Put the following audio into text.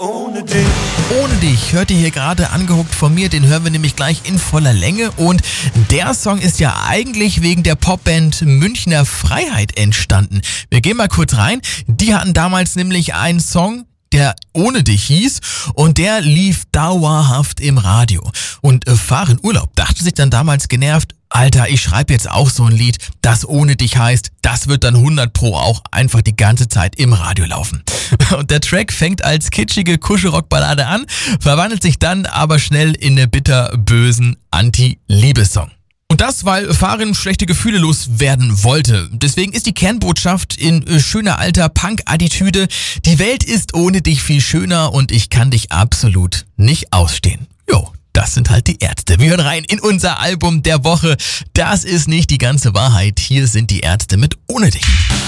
Ohne dich. Ohne dich hört ihr hier gerade angehuckt von mir, den hören wir nämlich gleich in voller Länge und der Song ist ja eigentlich wegen der Popband Münchner Freiheit entstanden. Wir gehen mal kurz rein, die hatten damals nämlich einen Song, der Ohne dich hieß und der lief dauerhaft im Radio. Und Farin Urlaub dachte sich dann damals genervt, Alter, ich schreibe jetzt auch so ein Lied, das Ohne dich heißt, das wird dann 100% auch einfach die ganze Zeit im Radio laufen. Und der Track fängt als kitschige Kuschelrock-Ballade an, verwandelt sich dann aber schnell in eine bitterbösen Anti-Liebessong. Und das, weil Farin schlechte Gefühle loswerden wollte. Deswegen ist die Kernbotschaft in schöner alter Punk-Attitüde, die Welt ist ohne dich viel schöner und ich kann dich absolut nicht ausstehen. Jo, das sind halt die Ärzte. Wir hören rein in unser Album der Woche. Das ist nicht die ganze Wahrheit. Hier sind die Ärzte mit Ohne dich.